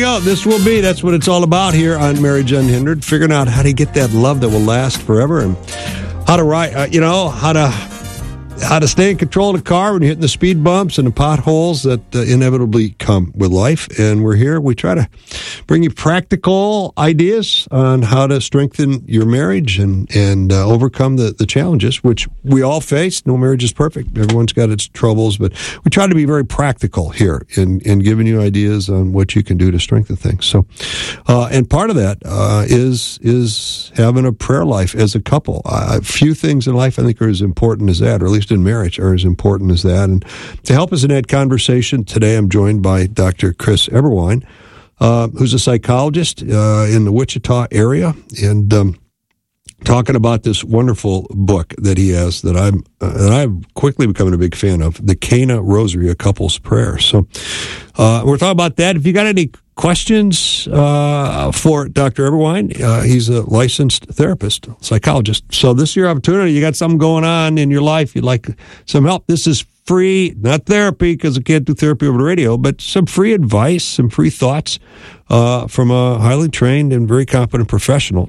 go. That's what it's all about here on Marriage Unhindered, figuring out how to get that love that will last forever and how to how to stay in control of the car when you're hitting the speed bumps and the potholes that inevitably come with life. And we're here. We try to bring you practical ideas on how to strengthen your marriage and overcome the challenges, which we all face. No marriage is perfect. Everyone's got its troubles, but we try to be very practical here in giving you ideas on what you can do to strengthen things. So, and part of that is having a prayer life as a couple. A few things in life I think are as important as that, or at least in marriage are as important as that. And to help us in that conversation today, I'm joined by Dr. Chris Eberwein, who's a psychologist in the Wichita area, and talking about this wonderful book that he has that I'm quickly becoming a big fan of, the Cana Rosary, A Couple's Prayer. So we're talking about that. If you got any questions for Dr. Eberwein, he's a licensed therapist, psychologist. So this is your opportunity. You got something going on in your life, you'd like some help. This is free, not therapy, because I can't do therapy over the radio, but some free advice, some free thoughts from a highly trained and very competent professional.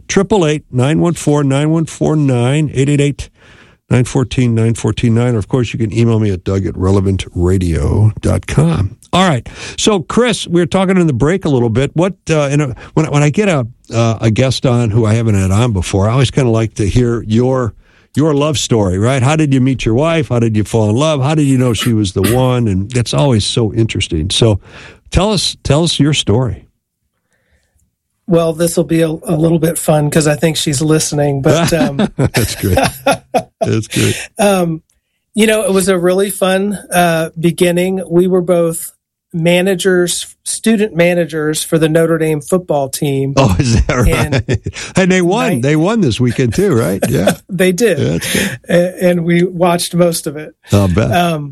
888-914-9149, 888-914-9429. Or, of course, you can email me at doug@relevantradio.com. All right. So, Chris, we were talking in the break a little bit. What when I get a guest on who I haven't had on before, I always kind of like to hear your love story, right? How did you meet your wife? How did you fall in love? How did you know she was the one? And that's always so interesting. So, tell us your story. Well, this will be a little bit fun because I think she's listening. But that's great. That's great. It was a really fun beginning. We were both student managers for the Notre Dame football team. Oh, is that right? And they won. They won this weekend too, right? Yeah, they did. Yeah, that's good. And we watched most of it. I'll bet.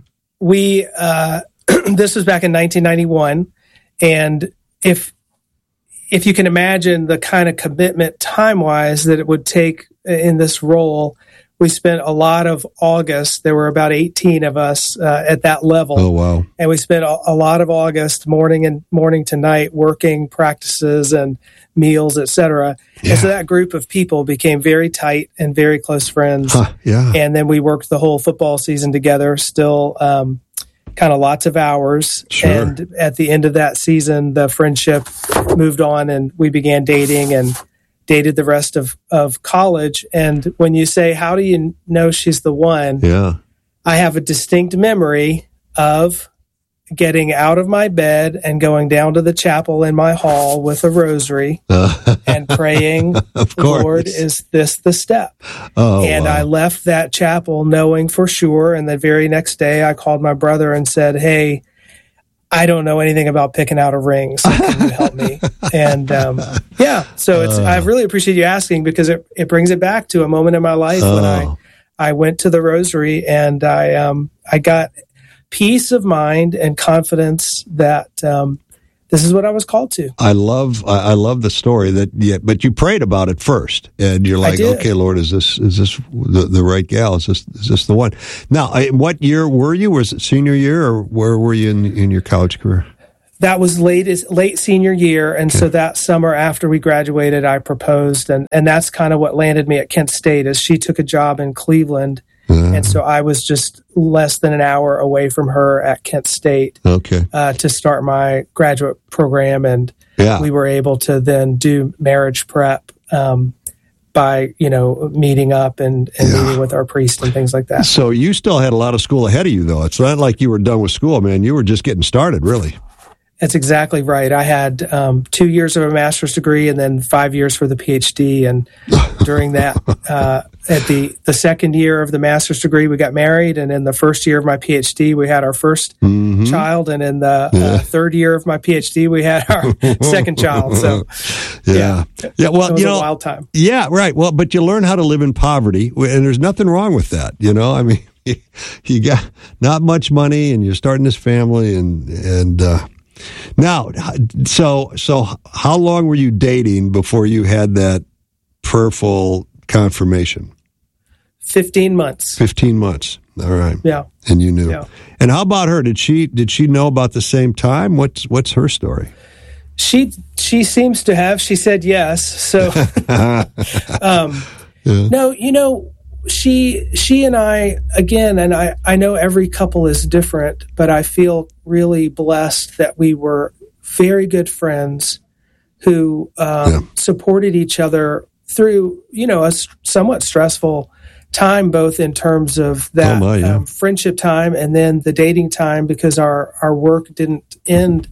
This was back in 1991, and if you can imagine the kind of commitment time-wise that it would take in this role, we spent a lot of August. There were about 18 of us at that level. Oh, wow. And we spent a lot of August morning to night working practices and meals, et cetera. Yeah. And so that group of people became very tight and very close friends. Yeah. And then we worked the whole football season together, still kind of lots of hours. Sure. And at the end of that season, the friendship moved on and we began dating and dated the rest of college. And when you say, how do you know she's the one? Yeah. I have a distinct memory of getting out of my bed and going down to the chapel in my hall with a rosary and praying, Lord, is this the step? Oh, and wow. I left that chapel knowing for sure. And the very next day I called my brother and said, hey, I don't know anything about picking out a ring, so can you help me? And so I really appreciate you asking because it brings it back to a moment in my life when I went to the rosary and I got peace of mind and confidence that this is what I was called to. I love the story but you prayed about it first, and you're like, okay, Lord, is this the right gal? Is this the one? Now, what year were you? Was it senior year, or where were you in your college career? That was late senior year, and so that summer after we graduated, I proposed, and that's kind of what landed me at Kent State. As she took a job in Cleveland. And so I was just less than an hour away from her at Kent State to start my graduate program. And we were able to then do marriage prep by, meeting up and meeting with our priest and things like that. So you still had a lot of school ahead of you, though. It's not like you were done with school, man. You were just getting started, really. That's exactly right. I had 2 years of a master's degree and then 5 years for the PhD. And during that, at the second year of the master's degree, we got married. And in the first year of my PhD, we had our first child. And in the third year of my PhD, we had our second child. So, well, it was a wild time. Yeah, right. Well, but you learn how to live in poverty, and there's nothing wrong with that. I mean, you got not much money, and you're starting this family, and now, so how long were you dating before you had that prayerful confirmation? 15 months. 15 months. All right. Yeah. And you knew. Yeah. And how about her? Did she know about the same time? What's her story? She seems to have. She said yes. So, no, she and I, again, and I know every couple is different, but I feel really blessed that we were very good friends who supported each other through, a somewhat stressful time, both in terms of that friendship time and then the dating time, because our work didn't end.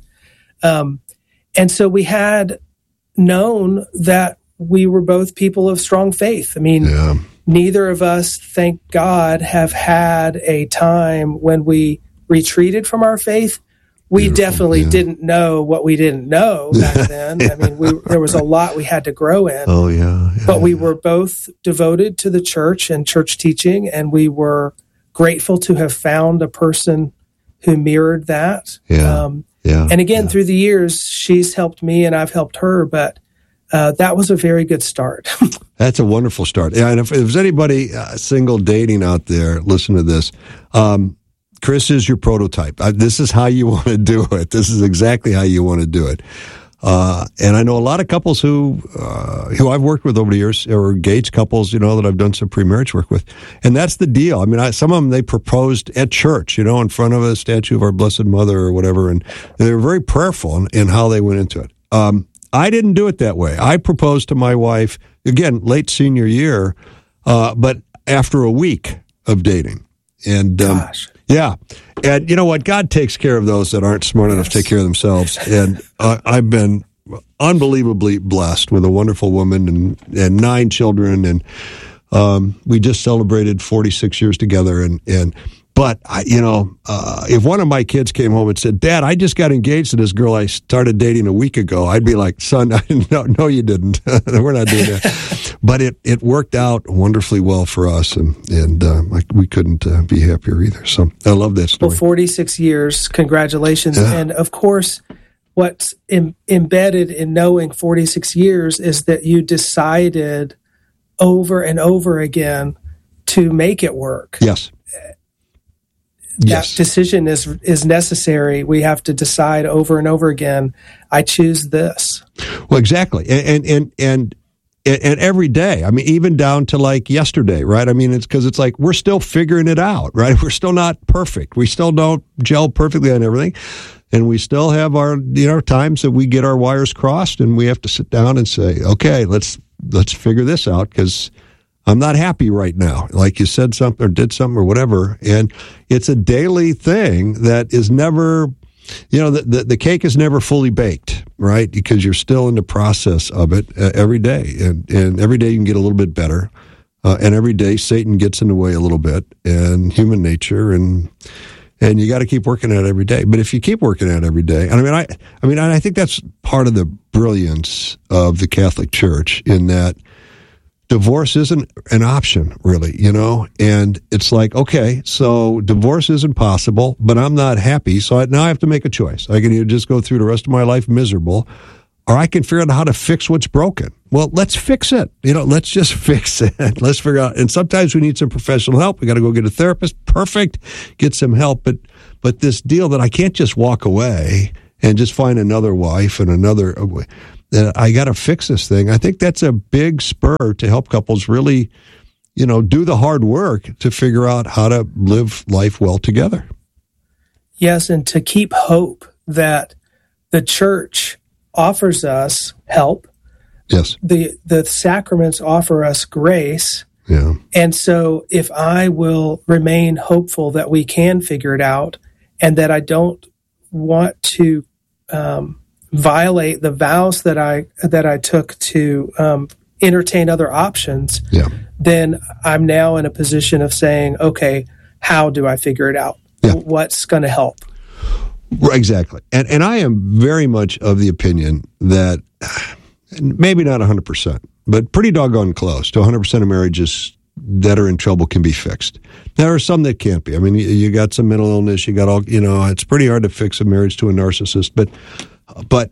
And so we had known that we were both people of strong faith. I mean, neither of us, thank God, have had a time when we retreated from our faith. We definitely didn't know what we didn't know back then. I mean, there was a lot we had to grow in. But we were both devoted to the church and church teaching, and we were grateful to have found a person who mirrored that. And again, through the years, she's helped me and I've helped her, but that was a very good start. That's a wonderful start. Yeah, and if there's anybody single dating out there, listen to this. Chris is your prototype. This is how you want to do it. This is exactly how you want to do it. And I know a lot of couples who I've worked with over the years, or engaged couples, that I've done some pre-marriage work with. And that's the deal. I mean, some of them, they proposed at church, in front of a statue of our Blessed Mother or whatever. And they were very prayerful in how they went into it. I didn't do it that way. I proposed to my wife, again, late senior year, but after a week of dating. And, yeah. And you know what? God takes care of those that aren't smart enough to take care of themselves. And I've been unbelievably blessed with a wonderful woman and 9 children. And we just celebrated 46 years together. But if one of my kids came home and said, "Dad, I just got engaged to this girl I started dating a week ago," I'd be like, "Son, no, you didn't. We're not doing that." But it worked out wonderfully well for us, and we couldn't be happier either. So I love that story. Well, 46 years, congratulations. Yeah. And of course, what's embedded in knowing 46 years is that you decided over and over again to make it work. Yes. That decision is necessary. We have to decide over and over again, I choose this. Well, exactly. And every day, I mean, even down to like yesterday, right? I mean, it's because it's like we're still figuring it out, right? We're still not perfect. We still don't gel perfectly on everything. And we still have our, times that we get our wires crossed and we have to sit down and say, okay, let's figure this out, because I'm not happy right now. Like you said something or did something or whatever. And it's a daily thing that is never, the cake is never fully baked, right? Because you're still in the process of it every day. And every day you can get a little bit better. And every day Satan gets in the way a little bit, and human nature, and you got to keep working at it every day. But if you keep working at it every day, and I think that's part of the brilliance of the Catholic Church, in that divorce isn't an option, really, and it's like, okay, so divorce isn't possible, but I'm not happy, so now I have to make a choice. I can either just go through the rest of my life miserable, or I can figure out how to fix what's broken. Well, let's fix it. Let's just fix it. Let's figure out. And sometimes we need some professional help. We got to go get a therapist. Perfect. Get some help. But this deal that I can't just walk away and just find another wife and another, I got to fix this thing. I think that's a big spur to help couples really, do the hard work to figure out how to live life well together. Yes, and to keep hope that the church offers us help. Yes. The sacraments offer us grace. Yeah. And so if I will remain hopeful that we can figure it out, and that I don't want to violate the vows that I took to entertain other options, then I'm now in a position of saying, okay, how do I figure it out? Yeah. What's going to help? Exactly. And I am very much of the opinion that maybe not 100%, but pretty doggone close to 100% of marriages that are in trouble can be fixed. There are some that can't be. I mean, you got some mental illness, you got all, it's pretty hard to fix a marriage to a narcissist, but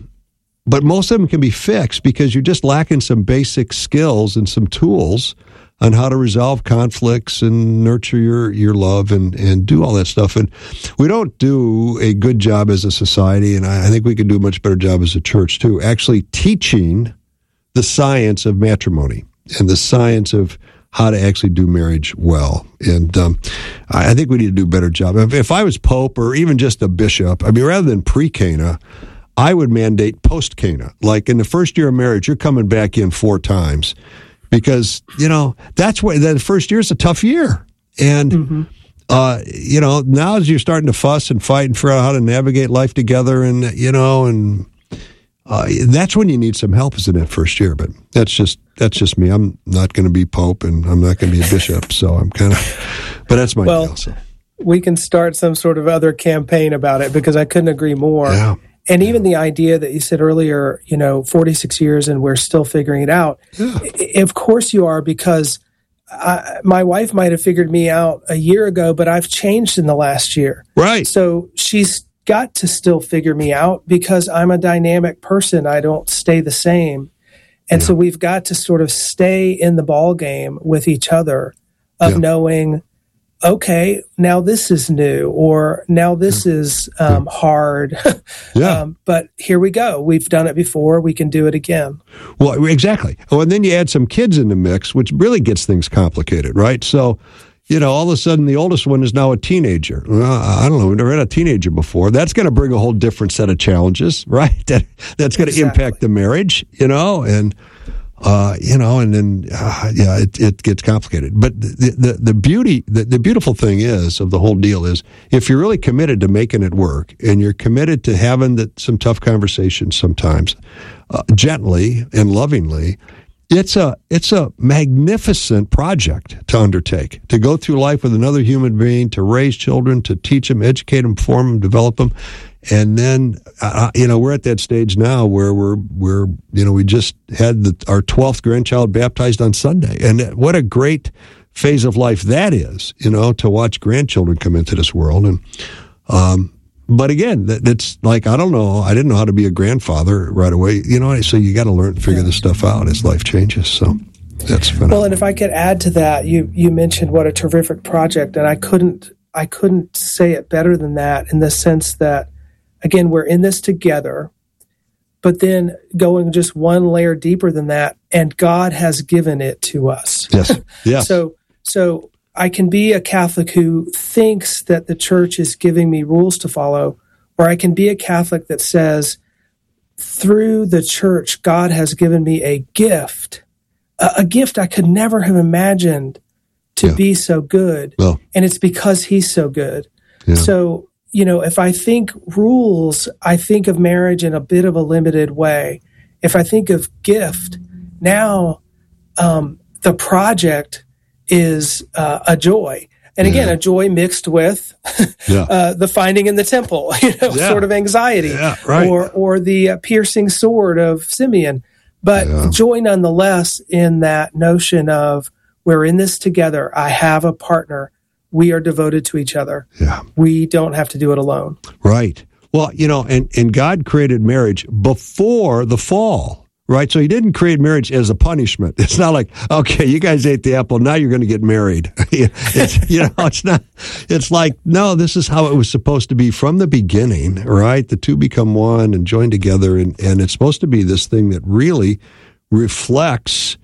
most of them can be fixed because you're just lacking some basic skills and some tools on how to resolve conflicts and nurture your love and do all that stuff. And we don't do a good job as a society, and I think we could do a much better job as a church too, actually teaching the science of matrimony and the science of how to actually do marriage well. And I think we need to do a better job. If I was Pope or even just a bishop, I mean, rather than pre-Cana, I would mandate post-Cana. Like in the first year of marriage, you're coming back in 4 times. Because, that's why the first year is a tough year. And, now as you're starting to fuss and fight and figure out how to navigate life together and, that's when you need some help is in that first year. But that's just me. I'm not going to be Pope and I'm not going to be a bishop. So I'm kind of, but that's my deal. So. We can start some sort of other campaign about it because I couldn't agree more. Yeah. And even the idea that you said earlier, 46 years and we're still figuring it out. Yeah. Of course you are, because my wife might have figured me out a year ago, but I've changed in the last year. Right. So she's got to still figure me out because I'm a dynamic person. I don't stay the same. And so we've got to sort of stay in the ball game with each other of knowing, okay, now this is new, or now this is hard. But here we go. We've done it before. We can do it again. Well, exactly. Oh, and then you add some kids in the mix, which really gets things complicated, right? So, all of a sudden the oldest one is now a teenager. I don't know. We've never had a teenager before. That's going to bring a whole different set of challenges, right? That's going to impact the marriage, and... and then it gets complicated. But the beautiful thing of the whole deal is if you're really committed to making it work and you're committed to having some tough conversations sometimes, gently and lovingly, it's a magnificent project to undertake, to go through life with another human being, to raise children, to teach them, educate them, form them, develop them. And then, we're at that stage now where we just had our 12th grandchild baptized on Sunday. And what a great phase of life that is, to watch grandchildren come into this world. And, but again, it's like, I don't know, I didn't know how to be a grandfather right away, so you got to learn to figure this stuff out as life changes. So that's phenomenal. Well, and if I could add to that, you mentioned what a terrific project, and I couldn't say it better than that, in the sense that, again, we're in this together, but then going just one layer deeper than that, and God has given it to us. Yes. Yes. So I can be a Catholic who thinks that the church is giving me rules to follow, or I can be a Catholic that says, through the church, God has given me a gift I could never have imagined to be so good. Well, and it's because he's so good. Yeah. So, if I think rules, I think of marriage in a bit of a limited way. If I think of gift, now the project is a joy. And again, a joy mixed with the finding in the temple, sort of anxiety, or the piercing sword of Simeon. But joy nonetheless in that notion of we're in this together. I have a partner. We are devoted to each other. Yeah. We don't have to do it alone. Right. Well, and God created marriage before the fall. Right, so he didn't create marriage as a punishment. It's not like, okay, you guys ate the apple, now you're going to get married. It's not. It's like, no, this is how it was supposed to be from the beginning. Right, the two become one and join together, and it's supposed to be this thing that really reflects